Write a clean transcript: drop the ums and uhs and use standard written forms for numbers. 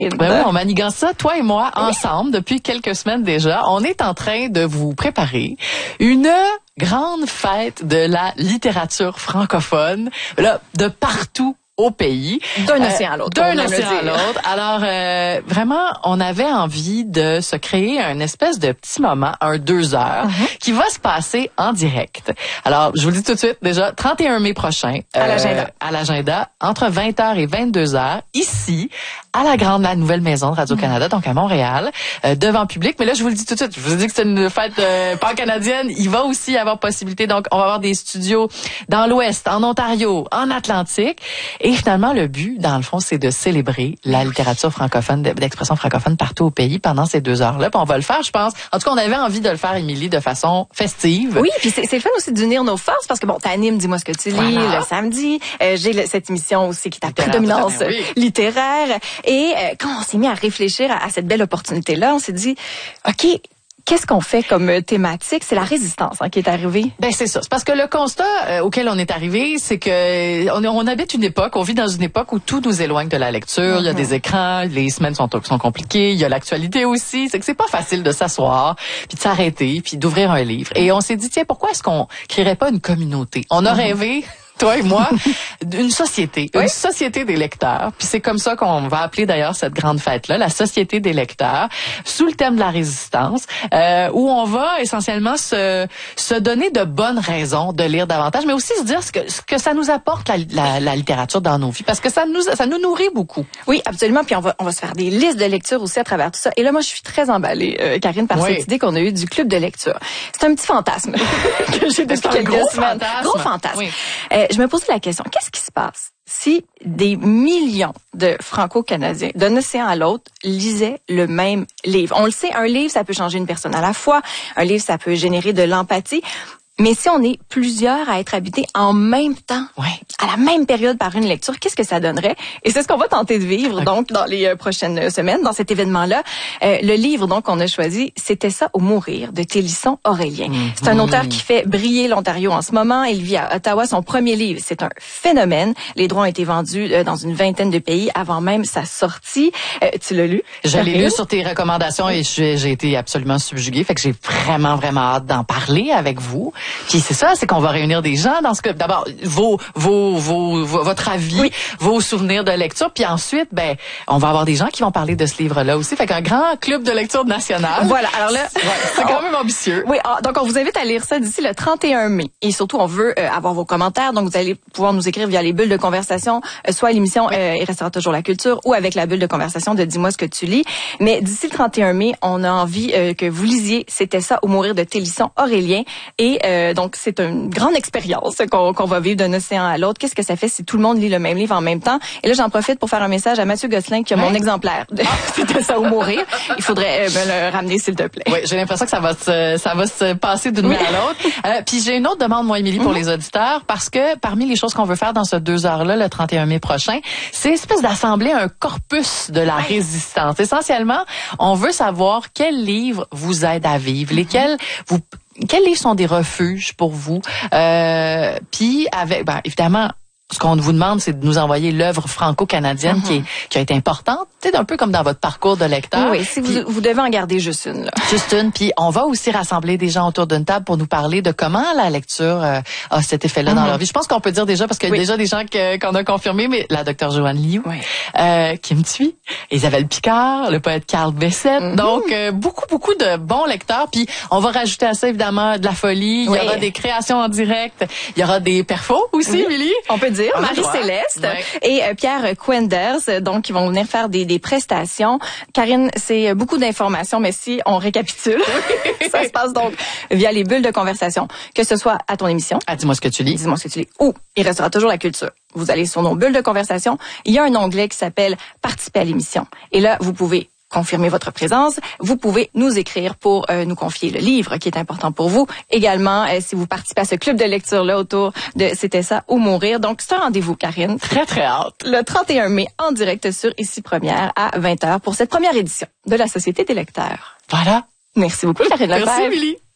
Ben oui, on manigance ça, toi et moi, ensemble, depuis quelques semaines déjà. On est en train de vous préparer une grande fête de la littérature francophone, là, de partout au pays. D'un océan à l'autre. D'un océan à l'autre. Alors, vraiment, on avait envie de se créer un espèce de petit moment, un 2 heures, qui va se passer en direct. Alors, je vous le dis tout de suite, déjà, 31 mai prochain. À l'agenda, entre 20h et 22h, ici, à la nouvelle maison de Radio-Canada, donc à Montréal, devant public. Mais là, je vous le dis tout de suite, je vous ai dit que c'est une fête pan-canadienne. Il va aussi y avoir possibilité, donc on va avoir des studios dans l'Ouest, en Ontario, en Atlantique. Et finalement, le but, dans le fond, c'est de célébrer la littérature francophone, d'expression francophone partout au pays pendant ces 2 heures-là. Puis on va le faire, je pense. En tout cas, on avait envie de le faire, Émilie, de façon festive. Oui, puis c'est le fun aussi d'unir nos forces parce que bon, t'animes Dis-moi ce que tu lis le samedi. J'ai cette émission aussi qui est à prédominance littéraire. Et quand on s'est mis à réfléchir à cette belle opportunité-là, on s'est dit, OK, qu'est-ce qu'on fait comme thématique? C'est la résistance qui est arrivée. Ben c'est ça. C'est parce que le constat auquel on est arrivé, c'est que on habite une époque, on vit dans une époque où tout nous éloigne de la lecture. Il y a des écrans, les semaines sont compliquées, il y a l'actualité aussi. C'est que c'est pas facile de s'asseoir, puis de s'arrêter, puis d'ouvrir un livre. Et on s'est dit, tiens, pourquoi est-ce qu'on créerait pas une communauté? On a rêvé, toi et moi, d'une société, une société des lecteurs. Puis c'est comme ça qu'on va appeler d'ailleurs cette grande fête-là, la Société des lecteurs, sous le thème de la résistance, où on va essentiellement se donner de bonnes raisons de lire davantage, mais aussi se dire ce que ça nous apporte la littérature dans nos vies, parce que ça nous nourrit beaucoup. Oui, absolument. Puis on va se faire des listes de lecture aussi à travers tout ça. Et là, moi, je suis très emballée, Karine, par cette idée qu'on a eue du club de lecture. C'est un petit fantasme que j'ai depuis quelques semaines. Gros fantasme. Oui. Je me posais la question, qu'est-ce qui se passe si des millions de Franco-Canadiens, d'un océan à l'autre, lisaient le même livre? On le sait, un livre, ça peut changer une personne à la fois. Un livre, ça peut générer de l'empathie. Mais si on est plusieurs à être habités en même temps, à la même période par une lecture, qu'est-ce que ça donnerait? Et c'est ce qu'on va tenter de vivre donc dans les prochaines semaines, dans cet événement-là. Le livre donc qu'on a choisi, C'était ça ou mourir, de Télisson-Aurélien. C'est un auteur qui fait briller l'Ontario en ce moment. Il vit à Ottawa. Son premier livre, c'est un phénomène. Les droits ont été vendus dans une vingtaine de pays avant même sa sortie. Tu l'as lu? Je l'ai lu sur tes recommandations et j'ai été absolument subjuguée. Fait que j'ai vraiment hâte d'en parler avec vous. Puis c'est ça, c'est qu'on va réunir des gens dans ce que d'abord votre avis, vos souvenirs de lecture, puis ensuite on va avoir des gens qui vont parler de ce livre-là aussi. Fait qu'un grand club de lecture national. Voilà. Alors là, c'est quand même ambitieux. Oui, donc on vous invite à lire ça d'ici le 31 mai. Et surtout, on veut avoir vos commentaires. Donc vous allez pouvoir nous écrire via les bulles de conversation, soit à l'émission Il restera toujours la culture, ou avec la bulle de conversation de Dis-moi ce que tu lis. Mais d'ici le 31 mai, on a envie que vous lisiez C'était ça ou mourir de Télisson-Aurélien. Et donc, c'est une grande expérience qu'on va vivre d'un océan à l'autre. Qu'est-ce que ça fait si tout le monde lit le même livre en même temps? Et là, j'en profite pour faire un message à Mathieu Gosselin qui a mon exemplaire de C'était ça ou mourir. Il faudrait me le ramener, s'il te plaît. Oui, j'ai l'impression que ça va se passer d'une main à l'autre. Puis j'ai une autre demande, moi, Émilie, pour les auditeurs, parce que parmi les choses qu'on veut faire dans ce 2 heures-là, le 31 mai prochain, c'est une espèce d'assembler un corpus de la résistance. Essentiellement, on veut savoir quels livres vous aident à vivre, quels livres sont des refuges pour vous? Puis avec, évidemment, ce qu'on vous demande, c'est de nous envoyer l'œuvre franco-canadienne qui a été importante, peut-être un peu comme dans votre parcours de lecteur. Oui, si vous devez en garder juste une. Là. Juste une. Puis on va aussi rassembler des gens autour d'une table pour nous parler de comment la lecture a cet effet-là dans leur vie. Je pense qu'on peut dire déjà, parce qu'il y a déjà des gens qu'on a confirmés, mais la docteure Joanne Liu, Kim Thuy, Isabelle Picard, le poète Carl Bessette. Donc, beaucoup de bons lecteurs. Puis on va rajouter à ça, évidemment, de la folie. Il y aura des créations en direct. Il y aura des perfos aussi, Émilie. On peut dire. Marie-Céleste et Pierre Quenders, donc qui vont venir faire des prestations. Karine, c'est beaucoup d'informations, mais si on récapitule, ça se passe donc via les bulles de conversation, que ce soit à ton émission. Dis-moi ce que tu lis. Dis-moi ce que tu lis. Ou il restera toujours la culture. Vous allez sur nos bulles de conversation. Il y a un onglet qui s'appelle Participer à l'émission. Et là, vous pouvez confirmer votre présence. Vous pouvez nous écrire pour nous confier le livre qui est important pour vous. Également, si vous participez à ce club de lecture-là autour de C'était ça ou mourir. Donc, c'est un rendez-vous, Karine. Très hâte. Le 31 mai, en direct sur Ici Première à 20h pour cette première édition de la Société des lecteurs. Voilà. Merci beaucoup, Karine Lefebvre. Merci, Émilie.